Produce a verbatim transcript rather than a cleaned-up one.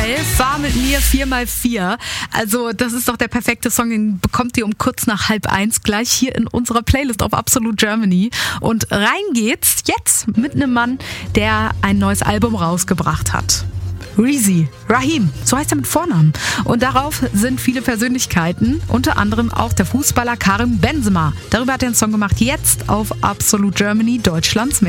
Adele, Fahr mit mir vier mal vier. Also das ist doch der perfekte Song, den bekommt ihr um kurz nach halb eins gleich hier in unserer Playlist auf Absolute Germany. Und rein geht's jetzt mit einem Mann, der ein neues Album rausgebracht hat. Reezy, Raheem, so heißt er mit Vornamen. Und darauf sind viele Persönlichkeiten, unter anderem auch der Fußballer Karim Benzema. Darüber hat er einen Song gemacht, jetzt auf Absolute Germany, Deutschlands